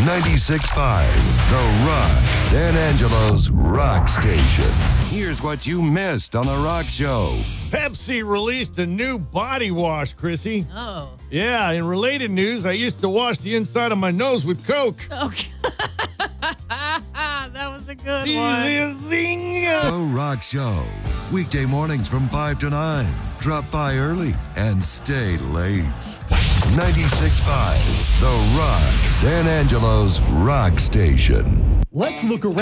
96.5, The Rock, San Angelo's rock station. Here's what you missed on The Rock Show. Pepsi released a new body wash, Chrissy. Oh. Yeah, in related news, I used to wash the inside of my nose with Coke. Okay. That was a good Easy one. as zing. The Rock Show. Weekday mornings from 5 to 9. Drop by early and stay late. 96.5, The Rock, San Angelo's rock station. Let's look around.